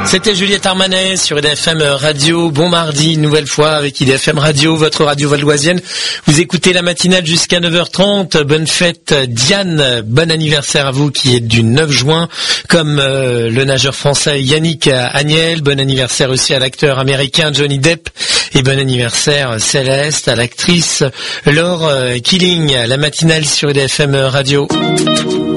C'était Juliette Armanet sur IDFM Radio. Bon mardi, une nouvelle fois avec IDFM Radio, votre radio valdoisienne. Vous écoutez la matinale jusqu'à 9h30. Bonne fête Diane, bon anniversaire à vous qui êtes du 9 juin, comme le nageur français Yannick Agnel. Bon anniversaire aussi à l'acteur américain Johnny Depp. Et bon anniversaire Céleste, à l'actrice Laure Killing. La matinale sur IDFM Radio.